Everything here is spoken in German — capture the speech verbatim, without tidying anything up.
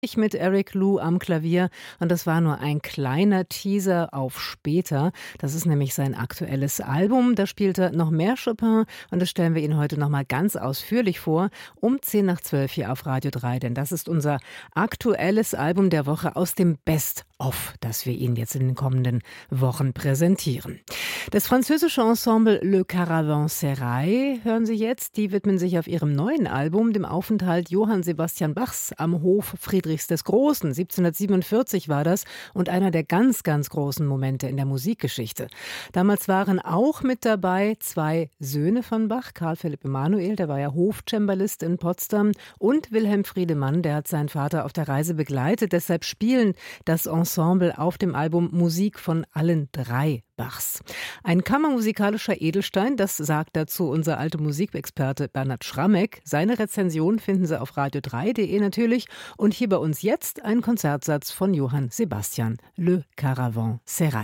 Ich mit Eric Lou am Klavier und das war nur ein kleiner Teaser auf später. Das ist nämlich sein aktuelles Album. Da spielt er noch mehr Chopin und das stellen wir Ihnen heute noch mal ganz ausführlich vor um zehn nach zwölf hier auf Radio drei, denn das ist unser aktuelles Album der Woche aus dem Best-of, das wir Ihnen jetzt in den kommenden Wochen präsentieren. Das französische Ensemble Le Caravansérail hören Sie jetzt. Die widmen sich auf ihrem neuen Album dem Aufenthalt Johann Sebastian Bachs am Hof Friedrichs des Großen. siebzehnhundertsiebenundvierzig war das und einer der ganz, ganz großen Momente in der Musikgeschichte. Damals waren auch mit dabei zwei Söhne von Bach, Karl Philipp Emanuel, der war ja Hofcembalist in Potsdam, und Wilhelm Friedemann, der hat seinen Vater auf der Reise begleitet. Deshalb spielen das Ensemble auf dem Album Musik von allen drei Bachs. Ein kammermusikalischer Edelstein, das sagt dazu unser alter Musikexperte Bernhard Schrammeck. Seine Rezension finden Sie auf radio drei punkt de natürlich. Und hier bei uns jetzt ein Konzertsatz von Johann Sebastian, Le Caravansérail.